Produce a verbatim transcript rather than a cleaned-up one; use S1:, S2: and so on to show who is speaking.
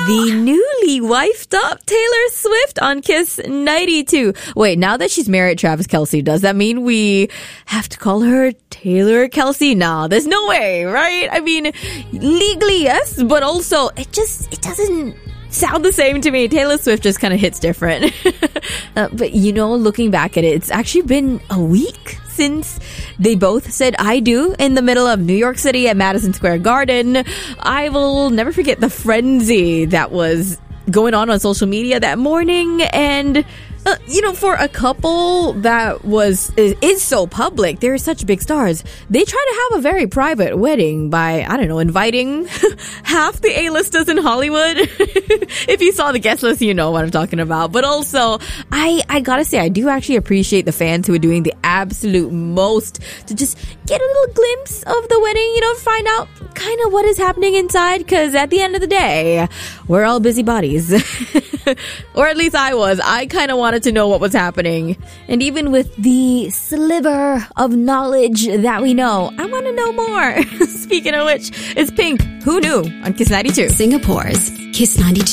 S1: the newly wifed up Taylor Swift on Kiss ninety-two. Wait, now that she's married Travis Kelce, does that mean we have to call her Taylor Kelce? Nah, there's no way, right? I mean, legally, yes, but also it just, it doesn't sound the same to me. Taylor Swift just kind of hits different. uh, but you know, looking back at it, it's actually been a week since they both said I do in the middle of New York City at Madison Square Garden. I will never forget the frenzy that was going on on social media that morning. And Uh, you know, for a couple that was is, is so public, they're such big stars, they try to have a very private wedding by, I don't know, inviting half the A-listers in Hollywood. If you saw the guest list, you know what I'm talking about. But also, I, I gotta say, I do actually appreciate the fans who are doing the absolute most to just get a little glimpse of the wedding, you know, find out kind of what is happening inside, because at the end of the day, we're all busybodies. Or at least I was. I kind of wanted to know what was happening. And even with the sliver of knowledge that we know, I want to know more. Speaking of which, it's Pink. Who knew? On Kiss ninety-two.
S2: Singapore's Kiss ninety-two.